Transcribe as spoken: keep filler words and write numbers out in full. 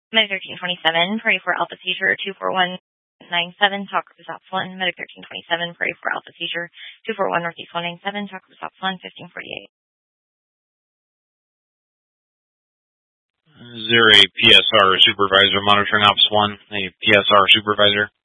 Medic thirteen twenty-seven, Party for Alpha Seizure two four one nine seven, Talk Group Ops one. Medic thirteen twenty-seven, Party for Alpha Seizure two four one Northeast one nine seven, Talk Group Ops one, fifteen forty-eight. Is there a P S R supervisor monitoring Ops one? A P S R supervisor?